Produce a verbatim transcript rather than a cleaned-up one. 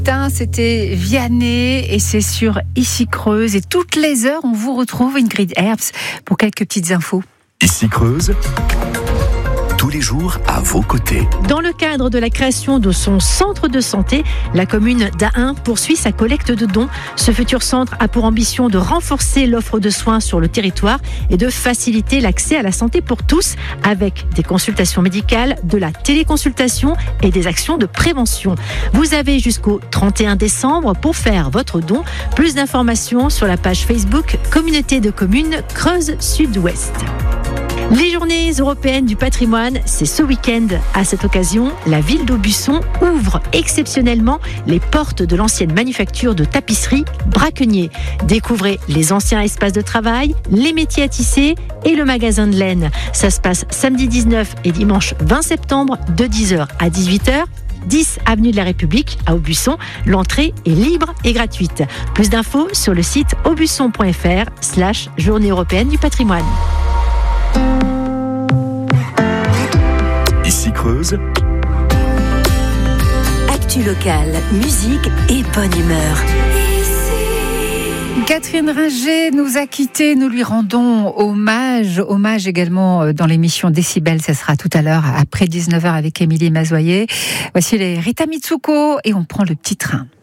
C'était Vianney et c'est sur Ici Creuse. Et toutes les heures, on vous retrouve Ingrid Herbst pour quelques petites infos. Ici Creuse, tous les jours à vos côtés. Dans le cadre de la création de son centre de santé, la commune d'Ahun poursuit sa collecte de dons. Ce futur centre a pour ambition de renforcer l'offre de soins sur le territoire et de faciliter l'accès à la santé pour tous avec des consultations médicales, de la téléconsultation et des actions de prévention. Vous avez jusqu'au trente et un décembre pour faire votre don. Plus d'informations sur la page Facebook Communauté de communes Creuse Sud-Ouest. Les journées européennes du patrimoine, c'est ce week-end. À cette occasion, la ville d'Aubusson ouvre exceptionnellement les portes de l'ancienne manufacture de tapisserie Braquenier. Découvrez les anciens espaces de travail, les métiers à tisser et le magasin de laine. Ça se passe samedi dix-neuf et dimanche vingt septembre de dix heures à dix-huit heures. dix avenue de la République à Aubusson. L'entrée est libre et gratuite. Plus d'infos sur le site aubusson.fr slash journée européenne du patrimoine. Ici Creuse, actu locale, musique et bonne humeur. Catherine Ringer nous a quittés, nous lui rendons hommage, hommage également dans l'émission Décibel, ça sera tout à l'heure après dix-neuf heures avec Émilie Mazoyer. Voici les Rita Mitsuko et on prend le petit train.